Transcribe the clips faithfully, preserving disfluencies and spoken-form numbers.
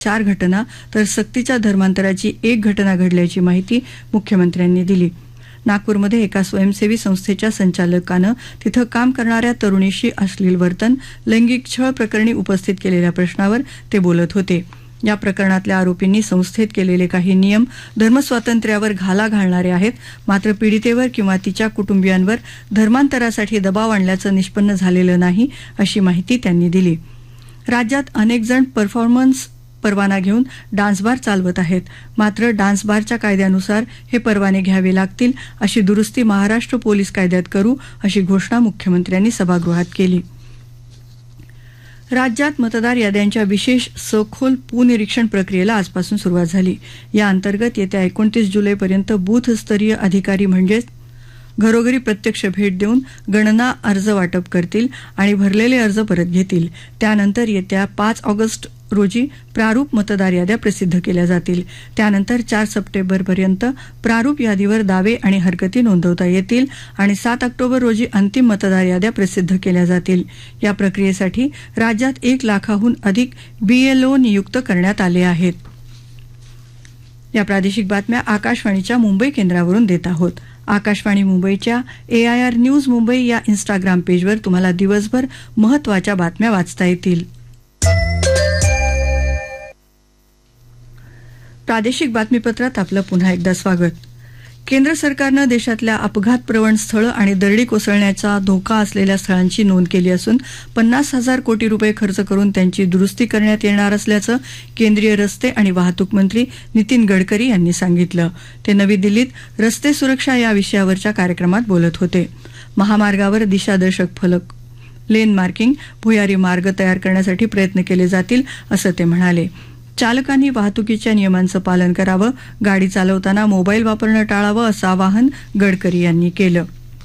चार घटना तर सक्तीच्या धर्मांतराची एक घटना घडल्याची माहिती मुख्यमंत्र्यांनी दिली. नागपूरमध्ये एका स्वयंसेवी संस्थेच्या संचालकानं तिथं काम करणाऱ्या तरुणीशी अश्लील वर्तन, लैंगिक छळ प्रकरणी उपस्थित केलेल्या प्रश्नावर ते बोलत होते. या प्रकरणातल्या आरोपींनी संस्थेत केलेले काही नियम धर्मस्वातंत्र्यावर घाला घालणारे आहेत, मात्र पीडितेवर किंवा तिच्या कुटुंबियांवर धर्मांतरासाठी दबाव आणल्याचं निष्पन्न झालेलं नाही, अशी माहिती त्यांनी दिली. राज्यात अनेक जण परफॉर्मन्स परवाना घेऊन डान्स बार चालवत आहेत, मात्र डान्स बारच्या कायद्यानुसार हे परवाने घ्यावे लागतील, अशी दुरुस्ती महाराष्ट्र पोलीस कायद्यात करू, अशी घोषणा मुख्यमंत्र्यांनी सभागृहात केली. राज्यात मतदार याद्यांच्या विशेष सखोल पुनिरीक्षण प्रक्रियेला आजपासून सुरुवात झाली. या अंतर्गत येत्या एकोणतीस जुलैपर्यंत बूथस्तरीय अधिकारी म्हणजेच घरोघरी प्रत्यक्ष भेट देऊन गणना अर्ज वाटप करतील आणि भरलेले अर्ज परत घेतील. त्यानंतर येत्या पाच ऑगस्ट रोजी प्रारूप मतदार याद्या प्रसिद्ध केल्या जातील. त्यानंतर चार सप्टेंबरपर्यंत प्रारूप यादीवर दावे आणि हरकती नोंदवता येतील आणि सात ऑक्टोबर रोजी अंतिम मतदार याद्या प्रसिद्ध केल्या जातील. या प्रक्रियेसाठी राज्यात एक लाखाहून अधिक बीएलओ नियुक्त करण्यात आले आहेत. या प्रादेशिक बातम्या आकाशवाणीच्या मुंबई केंद्रावरून देत आहोत. आकाशवाणी मुंबईच्या एआयआर न्यूज मुंबई या इंस्टाग्राम पेजवर तुम्हाला दिवसभर महत्त्वाच्या बातम्या वाचता येतील. प्रादेशिक बातमीपत्रात आपलं पुन्हा एकदा स्वागत. केंद्र सरकारनं देशातल्या अपघातप्रवण स्थळं आणि दरडी कोसळण्याचा धोका असलेल्या स्थळांची नोंद केली असून पन्नास हजार कोटी रुपये खर्च करून त्यांची दुरुस्ती करण्यात येणार असल्याचं केंद्रीय रस्ते आणि वाहतूक मंत्री नितीन गडकरी यांनी सांगितलं. ते नवी दिल्लीत रस्ते सुरक्षा या विषयावरच्या कार्यक्रमात बोलत होते. महामार्गावर दिशादर्शक फलक, लेन मार्किंग, भुयारी मार्ग तयार करण्यासाठी प्रयत्न केले जातील, असं ते म्हणाले. चालकांनी वाहतुकीच्या नियमांचं पालन करावं, गाडी चालवताना मोबाईल वापरणं टाळावं, असं आवाहन गडकरी यांनी केलं.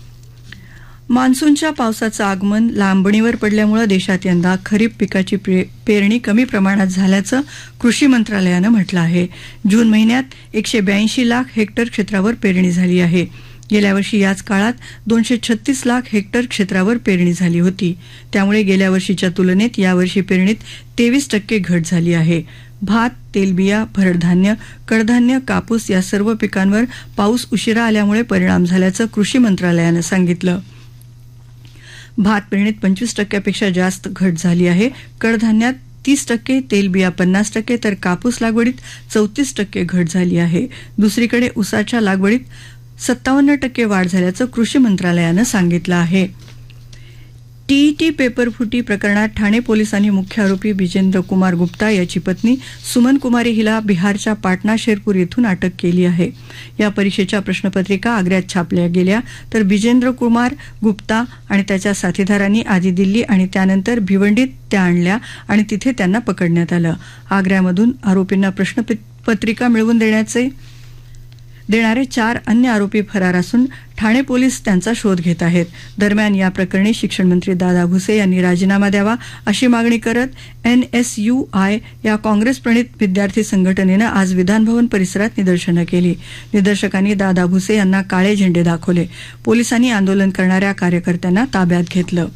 मान्सूनच्या पावसाचं आगमन लांबणीवर पडल्यामुळे देशात यंदा खरीप पिकाची पेरणी कमी प्रमाणात झाल्याचं कृषी मंत्रालयानं म्हटलं आहे. जून महिन्यात एकशे ब्याऐंशी लाख हेक्टर क्षेत्रावर पेरणी झाली आहे. गेल्या वर्षी याच काळात दोनशे छत्तीस लाख हेक्टर क्षेत्रावर पेरणी झाली होती. त्यामुळे गेल्या वर्षीच्या तुलनेत यावर्षी पेरणीत तेवीस टक्के घट झाली आहे. भात, तेलबिया, भरडधान्य, कडधान्य, कापूस या सर्व पिकांवर पाऊस उशिरा आल्यामुळे परिणाम झाल्याचं कृषी मंत्रालयानं सांगितलं. भात पेरणीत पंचवीस टक्क्यापेक्षा जास्त घट झाली आहे. कडधान्यात तीस टक्के, तेलबिया पन्नास टक्के तर कापूस लागवडीत चौतीस टक्के घट झाली आहे. दुसरीकडे ऊसाच्या लागवडीत सत्तावन्न टक्के वाढ झाल्याचं कृषी मंत्रालयानं सांगितलं आहे. टीईटी पेपर फुटी प्रकरणात ठाणे पोलिसांनी मुख्य आरोपी बिजेंद्र कुमार गुप्ता याची पत्नी सुमन कुमारी हिला बिहारच्या पाटणा शेरपूर येथून अटक केली आहे. या परीक्षेच्या प्रश्नपत्रिका आग्र्यात छापल्या गेल्या तर बिजेंद्र कुमार गुप्ता आणि त्याच्या साथीदारांनी आधी दिल्ली आणि त्यानंतर भिवंडीत त्या आणल्या आणि तिथे त्यांना पकडण्यात आलं. आग्र्यामधून आरोपींना प्रश्नपत्रिका मिळवून देण्याचे देणारे चार अन्य आरोपी फरार असून ठाणे पोलीस त्यांचा शोध घेत आहेत. दरम्यान या प्रकरणी शिक्षण मंत्री दादा भुसे यांनी राजीनामा द्यावा अशी मागणी करत एनएसयूआय या काँग्रेस प्रणित विद्यार्थी संघटनेनं आज विधानभवन परिसरात निदर्शनं केली. निदर्शकांनी दादा भुसे यांना काळे झेंडे दाखवले. पोलिसांनी आंदोलन करणाऱ्या कार्यकर्त्यांना ताब्यात घेतलं.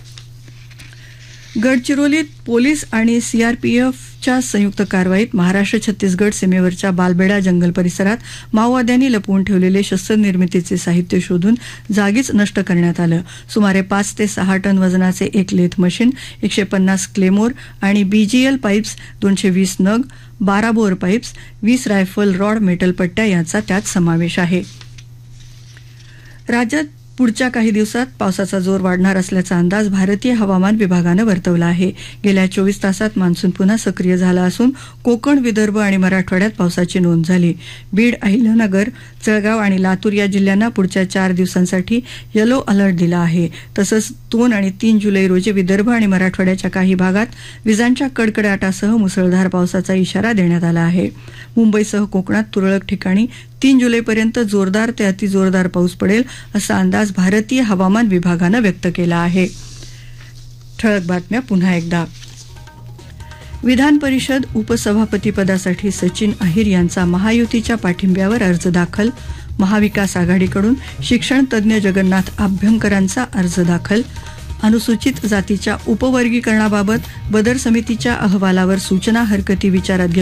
गडचिरोलीत पोलीस आणि सीआरपीएफच्या संयुक्त कारवाईत महाराष्ट्र छत्तीसगड सीमेवरच्या बालबेडा जंगल परिसरात माओवाद्यांनी लपवून ठेवलेले शस्त्र निर्मितीचे साहित्य शोधून जागीच नष्ट करण्यात आलं. सुमारे पाच ते सहा टन वजनाचे एक लेथ मशीन, एकशे पन्नास क्लेमोर आणि बीजीएल पाईप्स, दोनशे वीस नग, बारा बोअर पाईप्स, वीस रायफल रॉड, मेटल पट्ट्या यांचा त्यात समावेश आहे. राज्यात पुढच्या काही दिवसात पावसाचा जोर वाढणार असल्याचा अंदाज भारतीय हवामान विभागानं वर्तवला आहे. गेल्या चोवीस तासात मान्सून पुन्हा सक्रिय झाला असून कोकण, विदर्भ आणि मराठवाड्यात पावसाची नोंद झाली. बीड, अहिल्यानगर, जळगाव आणि लातूर या जिल्ह्यांना पुढच्या चार दिवसांसाठी येलो अलर्ट दिला आहे. तसंच दोन आणि तीन जुलै रोजी विदर्भ आणि मराठवाड्याच्या काही भागात विजांच्या कडकडाटासह मुसळधार पावसाचा इशारा देण्यात आला आहे. मुंबईसह कोकणात तुरळक ठिकाणी तीन जुलैपर्यंत जोरदार ते अतिजोरदार पाऊस पडेल असा अंदाज भारतीय हवामान विभागानं व्यक्त केला आहे. ठळक बातम्या पुन्हा एकदा. विधान परिषद उपसभापतीपदासाठी सचिन अहिर यांचा महायुतीच्या पाठिंब्यावर अर्ज दाखल. महाविकास आघाडीकडून शिक्षण तज्ज्ञ जगन्नाथ अभ्यंकरांचा अर्ज दाखल. अनुसूचित जातीच्या उपवर्गीकरणाबाबत बदर समितीच्या अहवालावर सूचना हरकती विचारात घेऊन